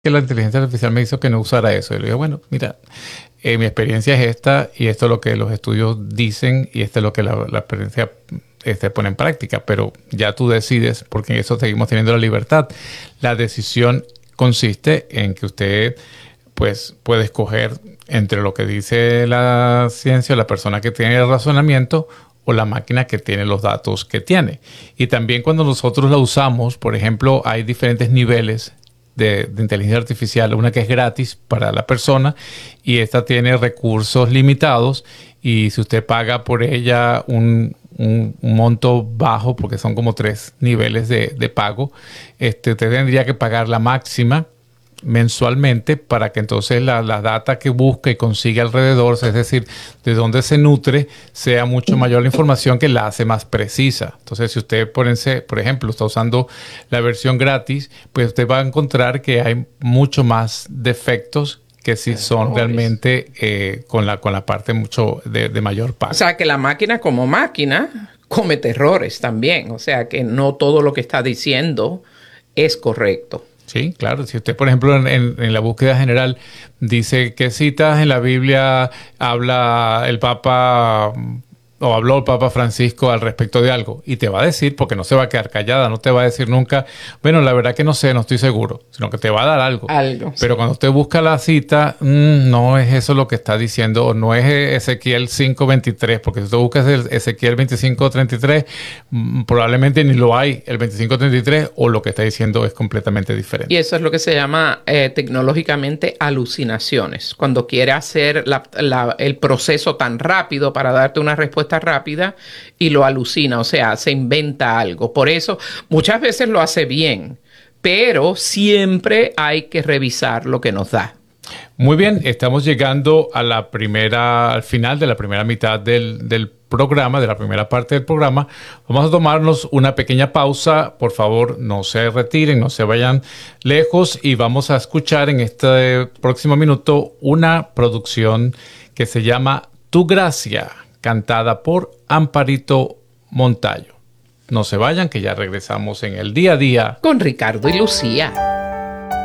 que la inteligencia artificial me hizo que no usara eso. Y le digo, bueno, mira, mi experiencia es esta y esto es lo que los estudios dicen y esto es lo que la experiencia pone en práctica. Pero ya tú decides, porque en eso seguimos teniendo la libertad. La decisión consiste en que usted pues puede escoger entre lo que dice la ciencia, la persona que tiene el razonamiento o la máquina que tiene los datos que tiene. Y también cuando nosotros la usamos, por ejemplo, hay diferentes niveles de inteligencia artificial, una que es gratis para la persona y esta tiene recursos limitados, y si usted paga por ella un monto bajo, porque son como 3 niveles de pago, usted tendría que pagar la máxima mensualmente para que entonces la data que busca y consigue alrededor, es decir, de dónde se nutre, sea mucho mayor la información que la hace más precisa. Entonces, si usted, por ejemplo, está usando la versión gratis, pues usted va a encontrar que hay mucho más defectos que si son realmente con la parte mucho de mayor pago. O sea, que la máquina como máquina comete errores también. O sea, que no todo lo que está diciendo es correcto. Sí, claro. Si usted, por ejemplo, en la búsqueda general dice qué citas en la Biblia habla el Papa o habló el Papa Francisco al respecto de algo, y te va a decir, porque no se va a quedar callada, no te va a decir nunca, bueno, la verdad que no sé, no estoy seguro, sino que te va a dar algo. Pero cuando usted busca la cita, no es eso lo que está diciendo, o no es Ezequiel 5:23, porque si usted busca el Ezequiel 25:33, probablemente ni lo hay, el 25:33, o lo que está diciendo es completamente diferente. Y eso es lo que se llama tecnológicamente alucinaciones. Cuando quiere hacer el proceso tan rápido para darte una respuesta rápida y lo alucina, o sea, se inventa algo. Por eso muchas veces lo hace bien, pero siempre hay que revisar lo que nos da. Muy bien, estamos llegando al final de la primera mitad del programa, de la primera parte del programa. Vamos a tomarnos una pequeña pausa. Por favor, no se retiren, no se vayan lejos, y vamos a escuchar en este próximo minuto una producción que se llama Tu Gracia, cantada por Amparito Montallo. No se vayan, que ya regresamos en el día a día con Ricardo y Lucía.